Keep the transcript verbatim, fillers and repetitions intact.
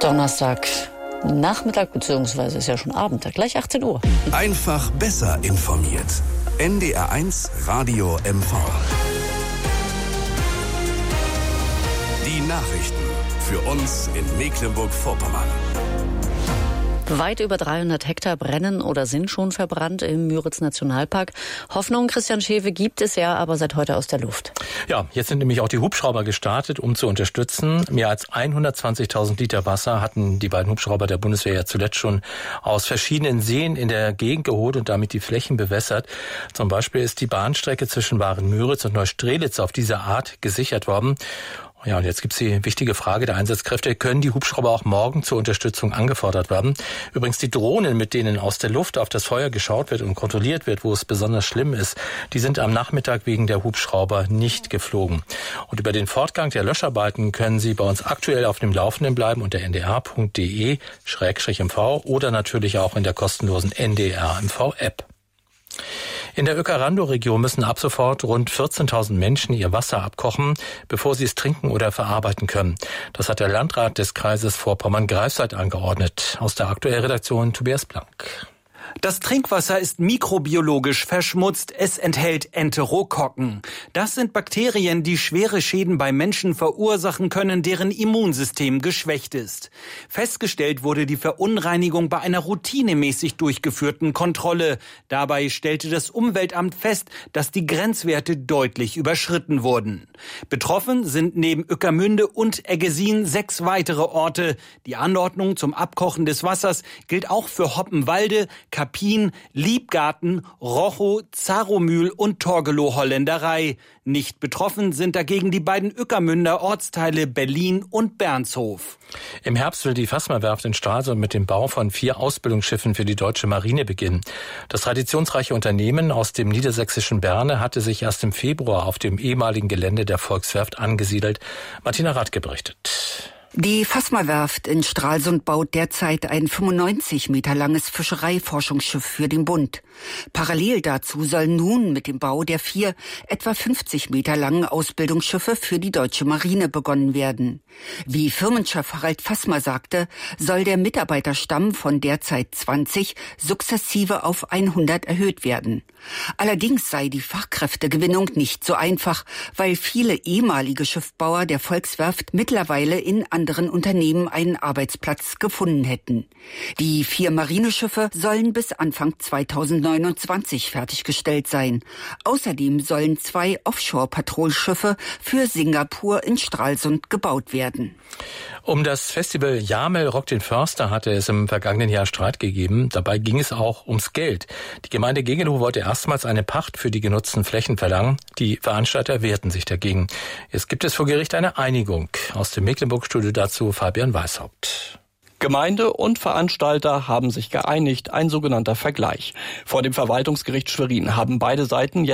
Donnerstag Nachmittag, beziehungsweise ist ja schon Abend, gleich achtzehn Uhr. Einfach besser informiert. N D R eins Radio M V. Die Nachrichten für uns in Mecklenburg-Vorpommern. Weit über dreihundert Hektar brennen oder sind schon verbrannt im Müritz-Nationalpark. Hoffnung, Christian Schewe, gibt es ja, aber seit heute aus der Luft. Ja, jetzt sind nämlich auch die Hubschrauber gestartet, um zu unterstützen. Mehr als hundertzwanzigtausend Liter Wasser hatten die beiden Hubschrauber der Bundeswehr ja zuletzt schon aus verschiedenen Seen in der Gegend geholt und damit die Flächen bewässert. Zum Beispiel ist die Bahnstrecke zwischen Waren-Müritz und Neustrelitz auf diese Art gesichert worden. Ja, und jetzt gibt's die wichtige Frage der Einsatzkräfte. Können die Hubschrauber auch morgen zur Unterstützung angefordert werden? Übrigens die Drohnen, mit denen aus der Luft auf das Feuer geschaut wird und kontrolliert wird, wo es besonders schlimm ist, die sind am Nachmittag wegen der Hubschrauber nicht geflogen. Und über den Fortgang der Löscharbeiten können Sie bei uns aktuell auf dem Laufenden bleiben unter n d r punkt d e schrägstrich m v oder natürlich auch in der kostenlosen N D R M V App. In der Uecker-Randow-Region müssen ab sofort rund vierzehntausend Menschen ihr Wasser abkochen, bevor sie es trinken oder verarbeiten können. Das hat der Landrat des Kreises Vorpommern-Greifswald angeordnet. Aus der aktuellen Redaktion Tobias Blank. Das Trinkwasser ist mikrobiologisch verschmutzt. Es enthält Enterokokken. Das sind Bakterien, die schwere Schäden bei Menschen verursachen können, deren Immunsystem geschwächt ist. Festgestellt wurde die Verunreinigung bei einer routinemäßig durchgeführten Kontrolle. Dabei stellte das Umweltamt fest, dass die Grenzwerte deutlich überschritten wurden. Betroffen sind neben Ueckermünde und Eggesin sechs weitere Orte. Die Anordnung zum Abkochen des Wassers gilt auch für Hoppenwalde, Kapin, Liebgarten, Rochow, Zaromühl und Torgelow-Holländerei. Nicht betroffen sind dagegen die beiden Ueckermünder Ortsteile Berlin und Bernshof. Im Herbst will die Fassmer-Werft in Stralsund mit dem Bau von vier Ausbildungsschiffen für die deutsche Marine beginnen. Das traditionsreiche Unternehmen aus dem niedersächsischen Berne hatte sich erst im Februar auf dem ehemaligen Gelände der Volkswerft angesiedelt. Martina Radke berichtet. Die Fassmer-Werft in Stralsund baut derzeit ein fünfundneunzig Meter langes Fischereiforschungsschiff für den Bund. Parallel dazu sollen nun mit dem Bau der vier etwa fünfzig Meter langen Ausbildungsschiffe für die deutsche Marine begonnen werden. Wie Firmenchef Harald Fassmer sagte, soll der Mitarbeiterstamm von derzeit zwanzig sukzessive auf hundert erhöht werden. Allerdings sei die Fachkräftegewinnung nicht so einfach, weil viele ehemalige Schiffbauer der Volkswerft mittlerweile in anderen Unternehmen einen Arbeitsplatz gefunden hätten. Die vier Marineschiffe sollen bis Anfang zweitausendneunundzwanzig fertiggestellt sein. Außerdem sollen zwei Offshore-Patrouilschiffe für Singapur in Stralsund gebaut werden. Um das Festival Jamel Rock den Förster hatte es im vergangenen Jahr Streit gegeben. Dabei ging es auch ums Geld. Die Gemeinde Gegelow wollte erstmals eine Pacht für die genutzten Flächen verlangen. Die Veranstalter wehrten sich dagegen. Jetzt gibt es vor Gericht eine Einigung. Aus dem Mecklenburg-Studio dazu Fabian Weishaupt. Gemeinde und Veranstalter haben sich geeinigt, ein sogenannter Vergleich. Vor dem Verwaltungsgericht Schwerin haben beide Seiten jetzt